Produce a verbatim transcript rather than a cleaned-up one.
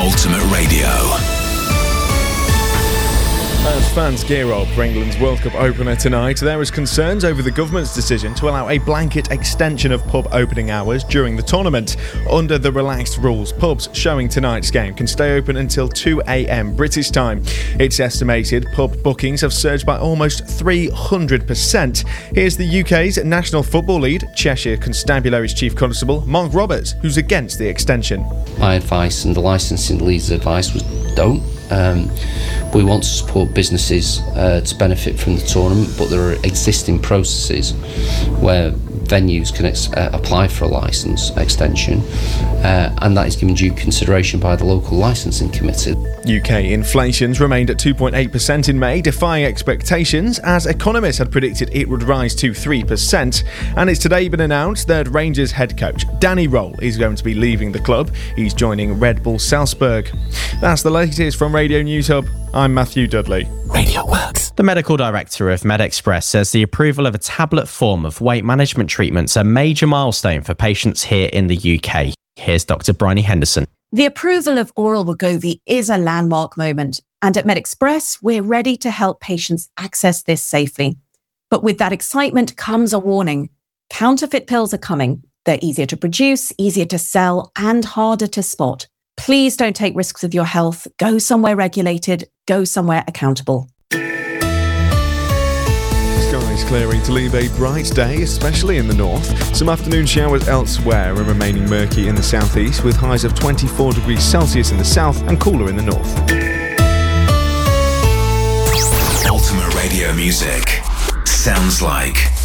Ultimate Radio. As fans gear up for England's World Cup opener tonight, there is concerns over the government's decision to allow a blanket extension of pub opening hours during the tournament. Under the relaxed rules, pubs showing tonight's game can stay open until two a.m. British time. It's estimated pub bookings have surged by almost three hundred percent. Here's the U K's national football lead, Cheshire Constabulary's Chief Constable, Mark Roberts, who's against the extension. My advice and the licensing lead's advice was don't. Um, we want to support businesses uh, to benefit from the tournament, but there are existing processes where venues can ex- uh, apply for a licence extension, uh, and that is given due consideration by the local licensing committee. U K inflation's remained at two point eight percent in May, defying expectations, as economists had predicted it would rise to three percent. And it's today been announced that Rangers head coach Danny Röhl is going to be leaving the club. He's joining Red Bull Salzburg. That's the latest from Radio News Hub. I'm Matthew Dudley. Radio Works. The medical director of MedExpress says the approval of a tablet form of weight management treatments is a major milestone for patients here in the U K. Here's Doctor Bryony Henderson. The approval of oral Wegovy is a landmark moment, and at MedExpress, we're ready to help patients access this safely. But with that excitement comes a warning. Counterfeit pills are coming. They're easier to produce, easier to sell, and harder to spot. Please don't take risks with your health. Go somewhere regulated. Go somewhere accountable. Skies clearing to leave a bright day, especially in the north. Some afternoon showers elsewhere and remaining murky in the southeast, with highs of twenty-four degrees Celsius in the south and cooler in the north. Ultimate Radio music sounds like